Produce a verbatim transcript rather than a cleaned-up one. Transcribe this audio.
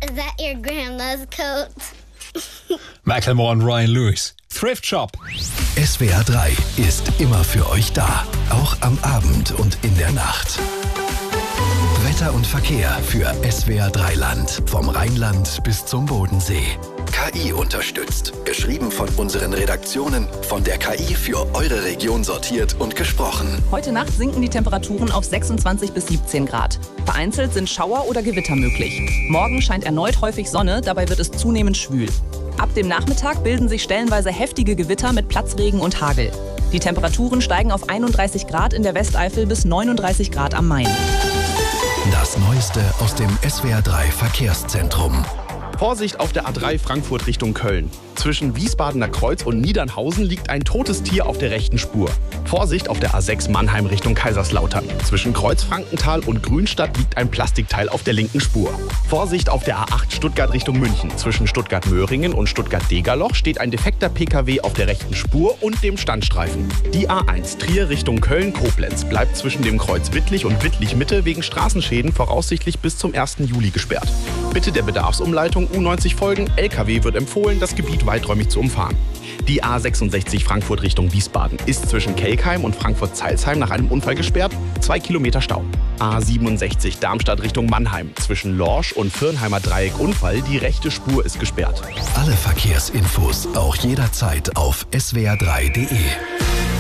Is that your grandma's coat? Macklemore und Ryan Lewis. Thrift Shop. S W R drei ist immer für euch da. Auch am Abend und in der Nacht. Wetter und Verkehr für S W R drei Land. Vom Rheinland bis zum Bodensee. K I unterstützt. Geschrieben von unseren Redaktionen. Von der K I für eure Region sortiert und gesprochen. Heute Nacht sinken die Temperaturen auf sechsundzwanzig bis siebzehn Grad. Vereinzelt sind Schauer oder Gewitter möglich. Morgen scheint erneut häufig Sonne, dabei wird es zunehmend schwül. Ab dem Nachmittag bilden sich stellenweise heftige Gewitter mit Platzregen und Hagel. Die Temperaturen steigen auf einunddreißig Grad in der Westeifel bis neununddreißig Grad am Main. Das Neueste aus dem S W R drei Verkehrszentrum. Vorsicht auf der A drei Frankfurt Richtung Köln. Zwischen Wiesbadener Kreuz und Niedernhausen liegt ein totes Tier auf der rechten Spur. Vorsicht auf der A sechs Mannheim Richtung Kaiserslautern. Zwischen Kreuzfrankenthal und Grünstadt liegt ein Plastikteil auf der linken Spur. Vorsicht auf der A acht Stuttgart Richtung München. Zwischen Stuttgart-Möhringen und Stuttgart-Degerloch steht ein defekter P K W auf der rechten Spur und dem Standstreifen. Die A eins Trier Richtung Köln-Koblenz bleibt zwischen dem Kreuz Wittlich und Wittlich-Mitte wegen Straßenschäden voraussichtlich bis zum ersten Juli gesperrt. Bitte der Bedarfsumleitung U neunzig folgen. L K W wird empfohlen, das Gebiet weiträumig zu umfahren. Die A sechsundsechzig Frankfurt Richtung Wiesbaden ist zwischen Kelkheim und Frankfurt-Zeilsheim nach einem Unfall gesperrt. Zwei Kilometer Stau. A siebenundsechzig Darmstadt Richtung Mannheim. Zwischen Lorsch und Firnheimer Dreieck Unfall. Die rechte Spur ist gesperrt. Alle Verkehrsinfos auch jederzeit auf S W R drei punkt de.